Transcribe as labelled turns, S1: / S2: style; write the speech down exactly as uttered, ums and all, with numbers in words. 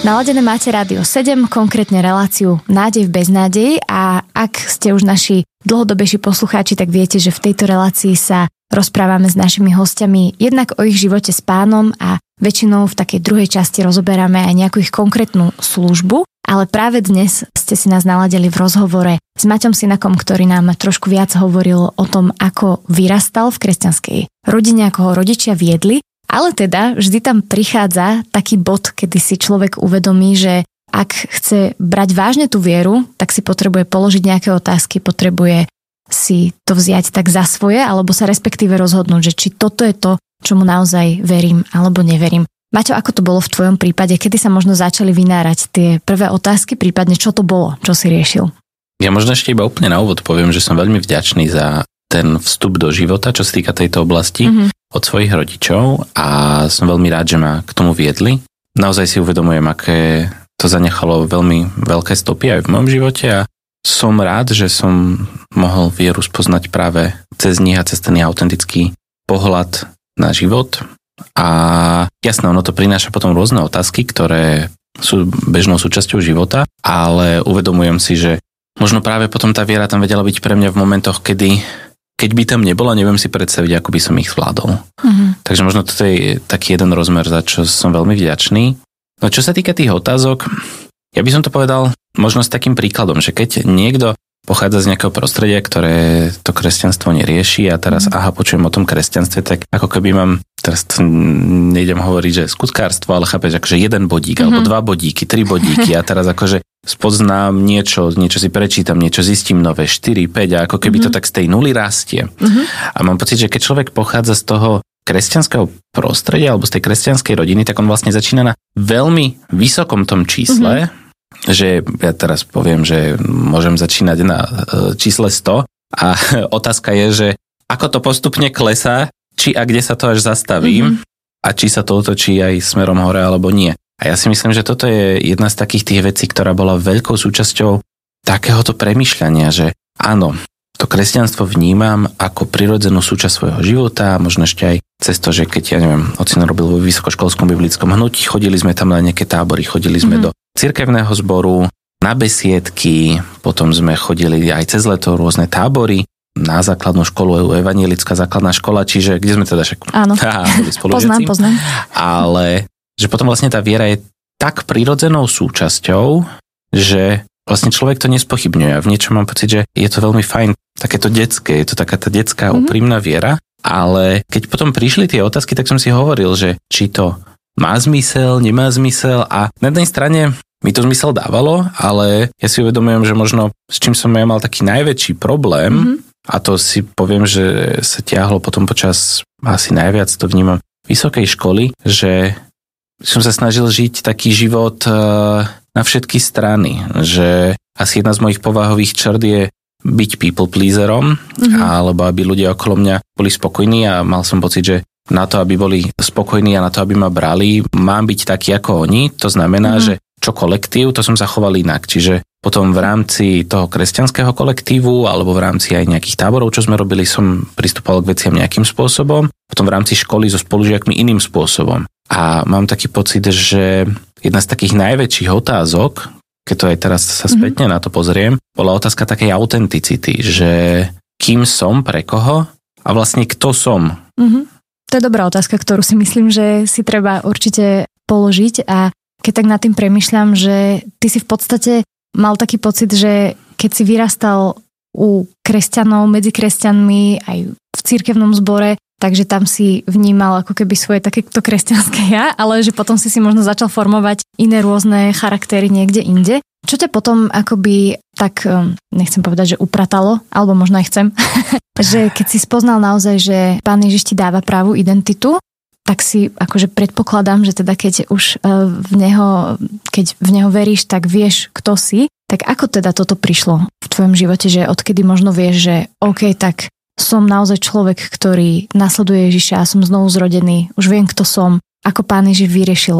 S1: Naladené máte Rádio sedem, konkrétne reláciu Nádej v beznádeji a ak ste už naši dlhodobejší poslucháči, tak viete, že v tejto relácii sa rozprávame s našimi hostiami jednak o ich živote s Pánom a väčšinou v takej druhej časti rozoberáme aj nejakú ich konkrétnu službu, ale práve dnes ste si nás naladili v rozhovore s Maťom Synakom, ktorý nám trošku viac hovoril o tom, ako vyrastal v kresťanskej rodine, ako ho rodičia viedli. Ale teda vždy tam prichádza taký bod, kedy si človek uvedomí, že ak chce brať vážne tú vieru, tak si potrebuje položiť nejaké otázky, potrebuje si to vziať tak za svoje, alebo sa respektíve rozhodnúť, že či toto je to, čomu naozaj verím alebo neverím. Maťo, ako to bolo v tvojom prípade? Kedy sa možno začali vynárať tie prvé otázky, prípadne čo to bolo, čo si riešil?
S2: Ja možno ešte iba úplne na úvod poviem, že som veľmi vďačný za ten vstup do života, čo sa týka tejto oblasti. Mm-hmm. Od svojich rodičov a som veľmi rád, že ma k tomu viedli. Naozaj si uvedomujem, aké to zanechalo veľmi veľké stopy aj v mojom živote a som rád, že som mohol vieru spoznať práve cez nich a cez ten autentický pohľad na život. A jasné, ono to prináša potom rôzne otázky, ktoré sú bežnou súčasťou života, ale uvedomujem si, že možno práve potom tá viera tam vedela byť pre mňa v momentoch, kedy Keď by tam nebola, neviem si predstaviť, ako by som ich zvládol. Uh-huh. Takže možno toto je taký jeden rozmer, za čo som veľmi vďačný. No čo sa týka tých otázok, ja by som to povedal možno s takým príkladom, že keď niekto pochádza z nejakého prostredia, ktoré to kresťanstvo nerieši a teraz uh-huh. aha, počujem o tom kresťanstve, tak ako keby mám, teraz to nejdem hovoriť, že skutkárstvo, ale chápeš, akože jeden bodík, uh-huh. alebo dva bodíky, tri bodíky a teraz akože spoznám niečo, niečo si prečítam, niečo zistím nové, štyri, päť a ako keby mm-hmm. to tak z tej nuly rastie. Mm-hmm. A mám pocit, že keď človek pochádza z toho kresťanského prostredia alebo z tej kresťanskej rodiny, tak on vlastne začína na veľmi vysokom tom čísle, mm-hmm. že ja teraz poviem, že môžem začínať na čísle sto a otázka je, že ako to postupne klesá, či a kde sa to až zastaví mm-hmm. a či sa to otočí aj smerom hore alebo nie. A ja si myslím, že toto je jedna z takých tých vecí, ktorá bola veľkou súčasťou takéhoto premýšľania, že áno, to kresťanstvo vnímam ako prirodzenú súčasť svojho života, možno ešte aj cez to, že keď, ja neviem, ocino robil vo vysokoškolskom biblickom hnutí, chodili sme tam na nejaké tábory, chodili sme mm-hmm. do cirkevného zboru, na besiedky, potom sme chodili aj cez leto rôzne tábory, na základnú školu, evanjelická základná škola, čiže kde sme teda však...
S1: Áno,
S2: á,
S1: poznám, poznám.
S2: Ale že potom vlastne tá viera je tak prirodzenou súčasťou, že vlastne človek to nespochybňuje. A v niečom mám pocit, že je to veľmi fajn, takéto detské, je to taká tá detská mm-hmm. úprimná viera, ale keď potom prišli tie otázky, tak som si hovoril, že či to má zmysel, nemá zmysel a na jednej strane mi to zmysel dávalo, ale ja si uvedomujem, že možno s čím som ja mal taký najväčší problém, mm-hmm. a to si poviem, že sa ťahlo potom počas asi najviac, to vnímam, vysokej školy, že som sa snažil žiť taký život na všetky strany, že asi jedna z mojich povahových črt je byť people pleaserom, mm-hmm. alebo aby ľudia okolo mňa boli spokojní a mal som pocit, že na to, aby boli spokojní a na to, aby ma brali, mám byť taký ako oni, to znamená, mm-hmm. že čo kolektív, to som zachoval inak, čiže potom v rámci toho kresťanského kolektívu alebo v rámci aj nejakých táborov, čo sme robili, som pristupoval k veciam nejakým spôsobom, potom v rámci školy so spolužiakmi iným spôsobom. A mám taký pocit, že jedna z takých najväčších otázok, keď to aj teraz sa spätne mm-hmm. na to pozriem, bola otázka takej autenticity, že kým som, pre koho a vlastne kto som.
S1: Mm-hmm. To je dobrá otázka, ktorú si myslím, že si treba určite položiť a keď tak nad tým premýšľam, že ty si v podstate mal taký pocit, že keď si vyrastal u kresťanov, medzi kresťanmi, aj v cirkevnom zbore, takže tam si vnímal ako keby svoje takéto kresťanské ja, ale že potom si si možno začal formovať iné rôzne charaktery niekde inde. Čo ťa potom akoby tak, nechcem povedať, že upratalo, alebo možno aj chcem, že keď si spoznal naozaj, že Pán Ježiš ti dáva pravú identitu, tak si akože predpokladám, že teda keď už v neho, keď v neho veríš, tak vieš, kto si. Tak ako teda toto prišlo v tvojom živote, že odkedy možno vieš, že OK, tak som naozaj človek, ktorý nasleduje Ježiša, som znovu zrodený, už viem, kto som, ako Pán Ježiš vyriešil